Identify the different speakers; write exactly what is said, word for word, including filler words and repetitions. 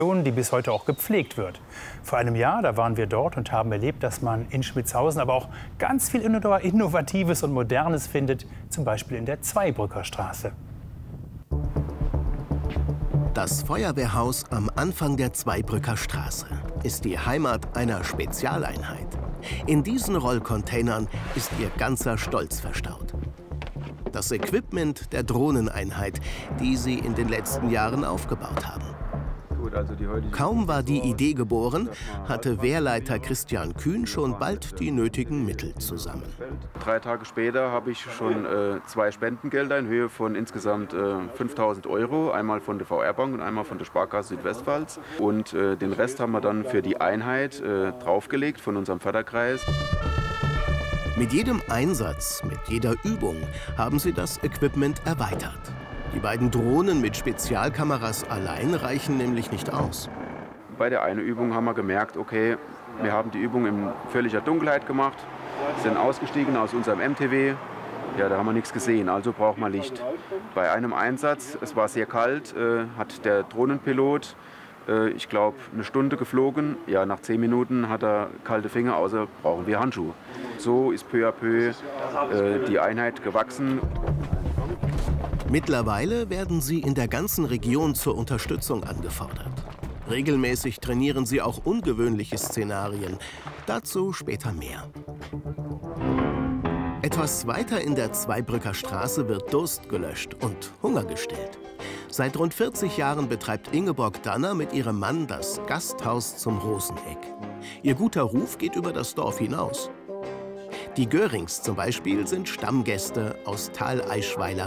Speaker 1: die bis heute auch gepflegt wird. Vor einem Jahr, da waren wir dort und haben erlebt, dass man in Schmitzhausen aber auch ganz viel Innovatives und Modernes findet, zum Beispiel in der Zweibrücker Straße.
Speaker 2: Das Feuerwehrhaus am Anfang der Zweibrücker Straße ist die Heimat einer Spezialeinheit. In diesen Rollcontainern ist ihr ganzer Stolz verstaut. Das Equipment der Drohneneinheit, die sie in den letzten Jahren aufgebaut haben. Kaum war die Idee geboren, hatte Wehrleiter Christian Kühn schon bald die nötigen Mittel zusammen.
Speaker 3: Drei Tage später habe ich schon äh, zwei Spendengelder in Höhe von insgesamt äh, fünftausend Euro, einmal von der V R-Bank und einmal von der Sparkasse Südwestpfalz. Und äh, den Rest haben wir dann für die Einheit äh, draufgelegt von unserem Förderkreis.
Speaker 2: Mit jedem Einsatz, mit jeder Übung haben sie das Equipment erweitert. Die beiden Drohnen mit Spezialkameras allein reichen nämlich nicht aus.
Speaker 3: Bei der einen Übung haben wir gemerkt, okay, wir haben die Übung in völliger Dunkelheit gemacht, sind ausgestiegen aus unserem M T W. Ja, da haben wir nichts gesehen, also braucht man Licht. Bei einem Einsatz, es war sehr kalt, äh, hat der Drohnenpilot, äh, ich glaube, eine Stunde geflogen. Ja, nach zehn Minuten hat er kalte Finger, außer brauchen wir Handschuhe. So ist peu à peu äh, die Einheit gewachsen.
Speaker 2: Mittlerweile werden sie in der ganzen Region zur Unterstützung angefordert. Regelmäßig trainieren sie auch ungewöhnliche Szenarien. Dazu später mehr. Etwas weiter in der Zweibrücker Straße wird Durst gelöscht und Hunger gestillt. Seit rund vierzig Jahren betreibt Ingeborg Danner mit ihrem Mann das Gasthaus zum Roseneck. Ihr guter Ruf geht über das Dorf hinaus. Die Görings zum Beispiel sind Stammgäste aus Thaleischweiler